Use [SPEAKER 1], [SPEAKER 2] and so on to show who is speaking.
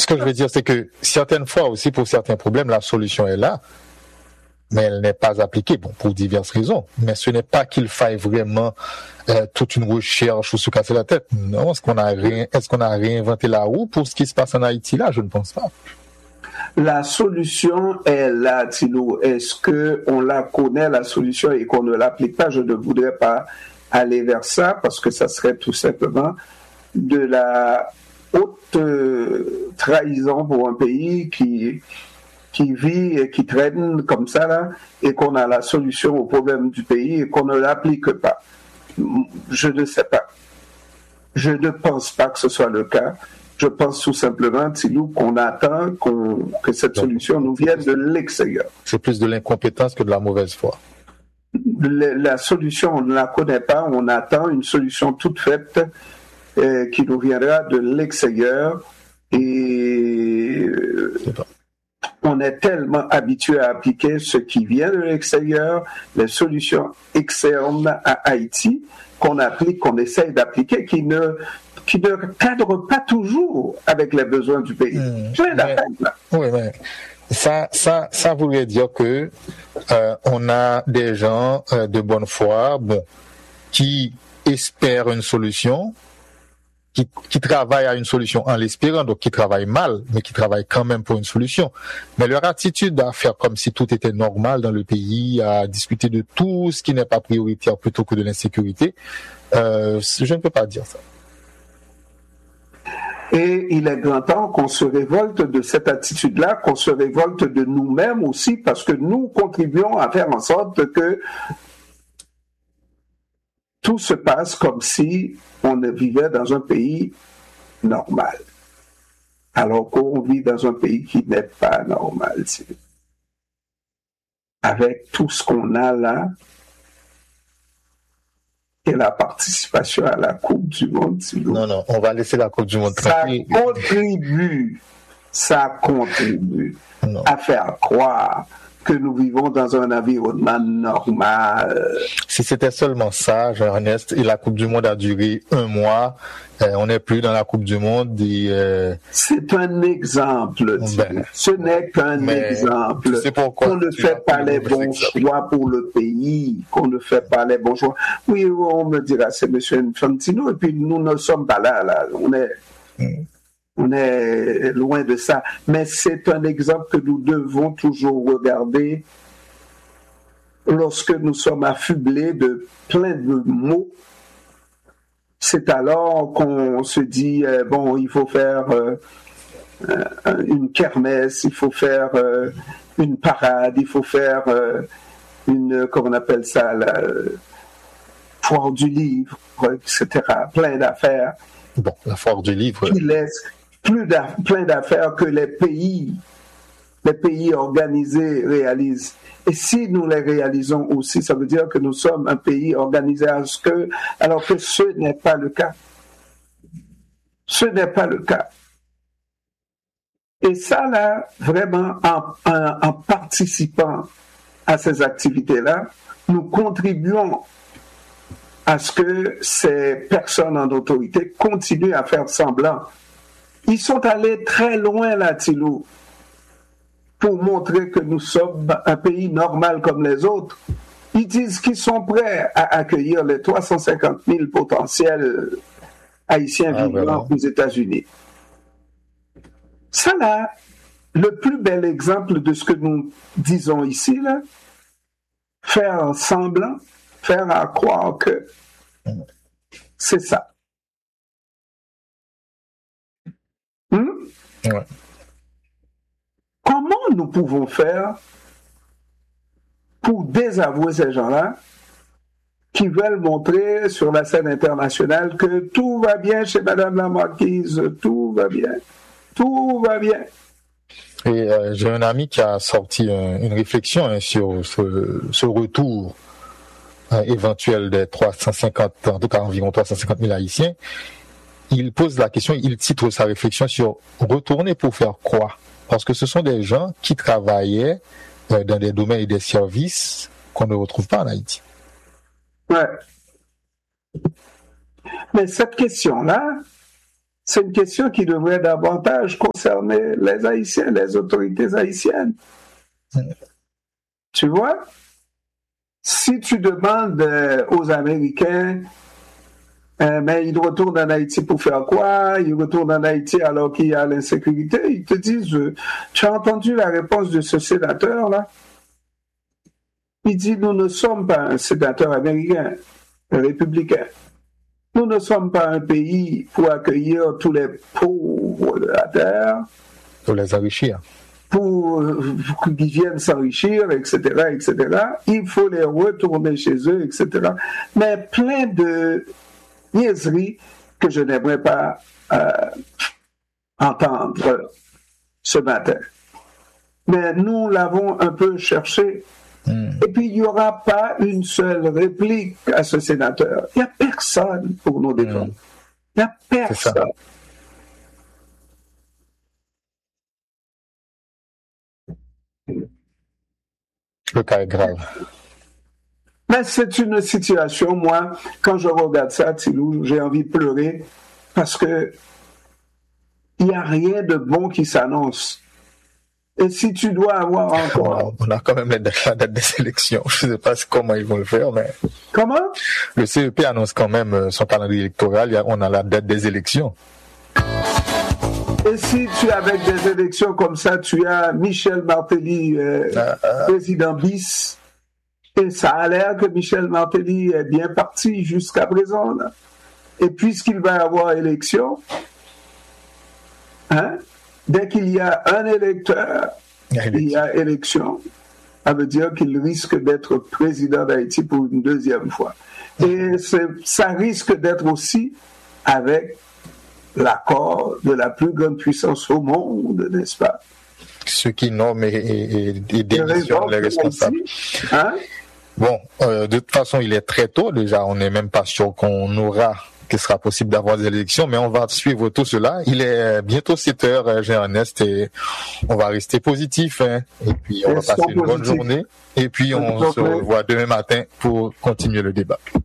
[SPEAKER 1] Ce que je veux dire, c'est que certaines fois aussi, pour certains problèmes, la solution est là, mais elle n'est pas appliquée, bon, pour diverses raisons. Mais ce n'est pas qu'il faille vraiment toute une recherche ou se casser la tête. Non, est-ce qu'on a réinventé la roue pour ce qui se passe en Haïti là? Je ne pense pas.
[SPEAKER 2] La solution est là, Thilo. Est-ce qu'on la connaît, la solution, et qu'on ne l'applique pas? Je ne voudrais pas aller vers ça, parce que ça serait tout simplement de la haute trahison pour un pays qui vit et qui traîne comme ça, là, et qu'on a la solution au problème du pays et qu'on ne l'applique pas. Je ne sais pas. Je ne pense pas que ce soit le cas. Je pense tout simplement, Thilo, qu'on attend que cette solution nous vienne de l'extérieur.
[SPEAKER 1] C'est plus de l'incompétence que de la mauvaise foi.
[SPEAKER 2] La solution, on ne la connaît pas. On attend une solution toute faite qui nous viendra de l'extérieur. Et on est tellement habitué à appliquer ce qui vient de l'extérieur, les solutions externes à Haïti, qu'on applique, qu'on essaye d'appliquer, qui ne cadrent pas toujours avec les besoins du pays.
[SPEAKER 1] Oui, mais ça voudrait dire que on a des gens de bonne foi, qui espèrent une solution, qui travaillent à une solution en l'espérant, donc qui travaillent mal, mais qui travaillent quand même pour une solution. Mais leur attitude à faire comme si tout était normal dans le pays, à discuter de tout ce qui n'est pas prioritaire plutôt que de l'insécurité, je ne peux pas dire ça.
[SPEAKER 2] Et il est grand temps qu'on se révolte de cette attitude-là, qu'on se révolte de nous-mêmes aussi, parce que nous contribuons à faire en sorte que tout se passe comme si on vivait dans un pays normal. Alors qu'on vit dans un pays qui n'est pas normal. Avec tout ce qu'on a là, et la participation à la Coupe du Monde.
[SPEAKER 1] Non, on va laisser la Coupe du Monde tranquille.
[SPEAKER 2] Ça contribue à faire croire que nous vivons dans un environnement normal.
[SPEAKER 1] Si c'était seulement ça, Jean-Ernest, et la Coupe du Monde a duré 1 mois, on n'est plus dans la Coupe du Monde.
[SPEAKER 2] C'est un exemple. Ce n'est qu'un exemple. Qu'on ne fait pas les bons choix pour le pays. Qu'on ne fait pas les bons choix. Oui, on me dira, c'est M. Infantino, et puis nous ne sommes pas là. On est loin de ça. Mais c'est un exemple que nous devons toujours regarder lorsque nous sommes affublés de plein de mots. C'est alors qu'on se dit, il faut faire une kermesse, il faut faire une parade, il faut faire comment on appelle ça, la foire du livre, etc. Plein d'affaires.
[SPEAKER 1] Bon, la foire du livre.
[SPEAKER 2] Qui laisse plein d'affaires que les pays organisés réalisent. Et si nous les réalisons aussi, ça veut dire que nous sommes un pays organisé alors que ce n'est pas le cas. Ce n'est pas le cas. Et ça, là, vraiment, en participant à ces activités-là, nous contribuons à ce que ces personnes en autorité continuent à faire semblant. Ils sont allés très loin, là, Thilo, pour montrer que nous sommes un pays normal comme les autres. Ils disent qu'ils sont prêts à accueillir les 350 000 potentiels haïtiens vivant aux États-Unis. Ça, là, le plus bel exemple de ce que nous disons ici, là, faire semblant, faire à croire que c'est ça.
[SPEAKER 1] Ouais.
[SPEAKER 2] Comment nous pouvons faire pour désavouer ces gens-là qui veulent montrer sur la scène internationale que tout va bien chez Madame la Marquise, tout va bien.
[SPEAKER 1] Et j'ai un ami qui a sorti une réflexion sur ce retour éventuel des 350, en tout cas environ 350 000 Haïtiens. Il pose la question, il titre sa réflexion sur « Retourner pour faire quoi ?» Parce que ce sont des gens qui travaillaient dans des domaines et des services qu'on ne retrouve pas en Haïti.
[SPEAKER 2] Ouais. Mais cette question-là, C'est une question qui devrait davantage concerner les Haïtiens, les autorités haïtiennes. Tu vois? Si tu demandes aux Américains, mais ils retournent en Haïti pour faire quoi? Ils retournent en Haïti alors qu'il y a l'insécurité. Ils te disent, tu as entendu la réponse de ce sénateur-là? Il dit, nous ne sommes pas un sénateur américain, un républicain. Nous ne sommes pas un pays pour accueillir tous les pauvres de la terre.
[SPEAKER 1] Pour les enrichir.
[SPEAKER 2] Pour qu'ils viennent s'enrichir, etc., etc. Il faut les retourner chez eux, etc. Mais plein de niaiseries que je n'aimerais pas entendre ce matin. Mais nous l'avons un peu cherché. Et puis, il n'y aura pas une seule réplique à ce sénateur. Il n'y a personne pour nous défendre. Il n'y a personne.
[SPEAKER 1] Le cas est grave.
[SPEAKER 2] Mais c'est une situation, moi, quand je regarde ça, Tilou, j'ai envie de pleurer parce que il n'y a rien de bon qui s'annonce. Et si tu dois avoir encore...
[SPEAKER 1] On a quand même la date des élections. Je ne sais pas comment ils vont le faire, mais...
[SPEAKER 2] Comment?
[SPEAKER 1] Le CEP annonce quand même son calendrier électoral. On a la date des élections.
[SPEAKER 2] Et si tu, avec des élections comme ça, tu as Michel Martelly, président bis, et ça a l'air que Michel Martelly est bien parti jusqu'à présent, là. Et puisqu'il va y avoir élection, dès qu'il y a un électeur, il y a élection. Ça veut dire qu'il risque d'être président d'Haïti pour une deuxième fois. Et ça risque d'être aussi avec l'accord de la plus grande puissance au monde, n'est-ce pas?
[SPEAKER 1] Ceux qui nomment et démissionnent les responsables. Bon, de toute façon, il est très tôt déjà. On n'est même pas sûr qu'il sera possible d'avoir des élections, mais on va suivre tout cela. Il est bientôt 7 heures, Jean-Ernest, et on va rester positif, et puis on va passer une bonne journée, et puis on se revoit demain matin pour continuer le débat.